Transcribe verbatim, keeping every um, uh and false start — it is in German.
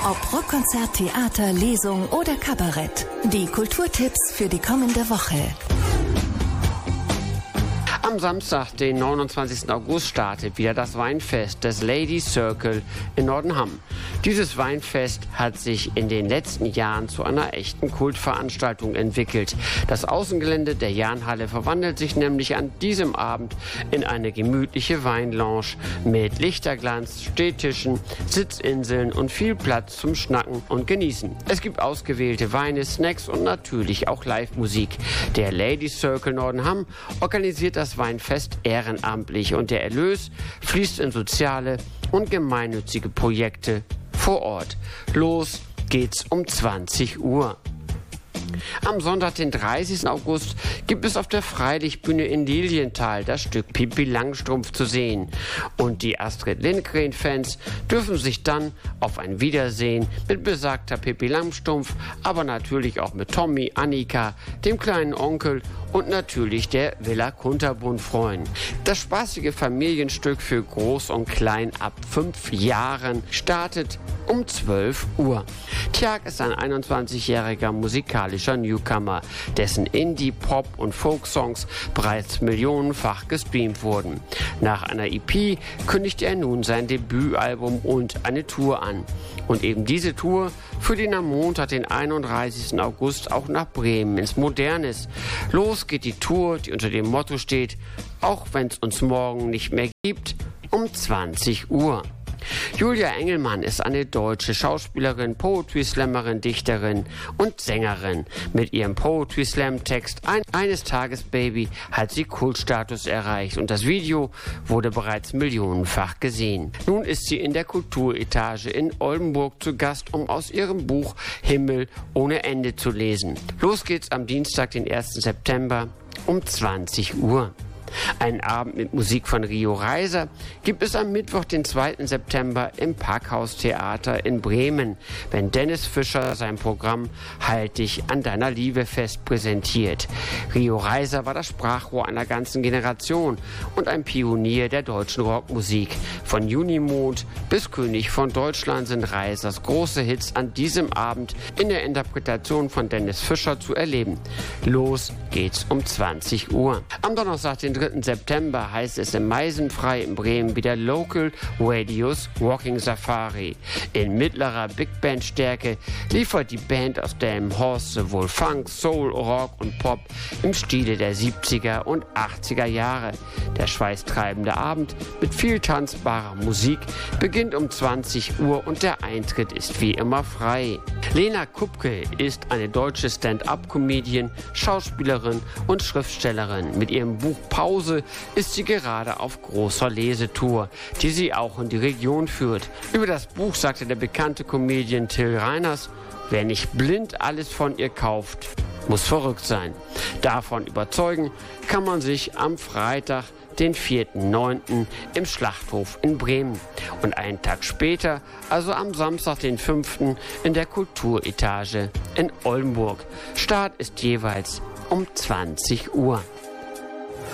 Ob Rockkonzert, Theater, Lesung oder Kabarett. Die Kulturtipps für die kommende Woche. Am Samstag, den neunundzwanzigsten August, startet wieder das Weinfest des Ladies Circle in Nordenham. Dieses Weinfest hat sich in den letzten Jahren zu einer echten Kultveranstaltung entwickelt. Das Außengelände der Jahnhalle verwandelt sich nämlich an diesem Abend in eine gemütliche Weinlounge mit Lichterglanz, Stehtischen, Sitzinseln und viel Platz zum Schnacken und Genießen. Es gibt ausgewählte Weine, Snacks und natürlich auch Live-Musik. Der Ladies Circle Nordenham organisiert das Weinfest ehrenamtlich und der Erlös fließt in soziale und gemeinnützige Projekte vor Ort. Los geht's um zwanzig Uhr. Am Sonntag, den dreißigsten August, gibt es auf der Freilichtbühne in Lilienthal das Stück Pippi Langstrumpf zu sehen. Und die Astrid Lindgren-Fans dürfen sich dann auf ein Wiedersehen mit besagter Pippi Langstrumpf, aber natürlich auch mit Tommy, Annika, dem kleinen Onkel und natürlich der Villa Kunterbund freuen. Das spaßige Familienstück für Groß und Klein ab fünf Jahren startet um zwölf Uhr. Tjag ist ein einundzwanzigjähriger musikalischer Newcomer, dessen Indie-, Pop- und Folk-Songs bereits millionenfach gestreamt wurden. Nach einer E P kündigt er nun sein Debütalbum und eine Tour an. Und eben diese Tour führt ihn am Montag, den einunddreißigsten August, auch nach Bremen ins Modernes. Los geht die Tour, die unter dem Motto steht: Auch wenn es uns morgen nicht mehr gibt, um zwanzig Uhr. Julia Engelmann ist eine deutsche Schauspielerin, Poetry-Slammerin, Dichterin und Sängerin. Mit ihrem Poetry-Slam-Text Ein, Eines Tages Baby hat sie Kultstatus erreicht und das Video wurde bereits millionenfach gesehen. Nun ist sie in der Kulturetage in Oldenburg zu Gast, um aus ihrem Buch Himmel ohne Ende zu lesen. Los geht's am Dienstag, den ersten September um zwanzig Uhr. Einen Abend mit Musik von Rio Reiser gibt es am Mittwoch, den zweiten September im Parkhaustheater in Bremen, wenn Dennis Fischer sein Programm Halt dich an deiner Liebe fest präsentiert. Rio Reiser war das Sprachrohr einer ganzen Generation und ein Pionier der deutschen Rockmusik. Von Junimond bis König von Deutschland sind Reisers große Hits an diesem Abend in der Interpretation von Dennis Fischer zu erleben. Los geht's um zwanzig Uhr. Am Donnerstag, den dritten September, heißt es im Meisenfrei in Bremen wieder Local Radios Walking Safari. In mittlerer Big Band Stärke liefert die Band aus Delmenhorst sowohl Funk, Soul, Rock und Pop im Stile der siebziger und achtziger Jahre. Der schweißtreibende Abend mit viel tanzbarer Musik beginnt um zwanzig Uhr und der Eintritt ist wie immer frei. Lena Kupke ist eine deutsche Stand-up-Comedian, Schauspielerin und Schriftstellerin. Mit ihrem Buch Pause ist sie gerade auf großer Lesetour, die sie auch in die Region führt. Über das Buch sagte der bekannte Comedian Till Reiners: Wer nicht blind alles von ihr kauft, muss verrückt sein. Davon überzeugen kann man sich am Freitag, den vierten neunten im Schlachthof in Bremen. Und einen Tag später, also am Samstag, den fünften in der Kulturetage in Oldenburg. Start ist jeweils um zwanzig Uhr.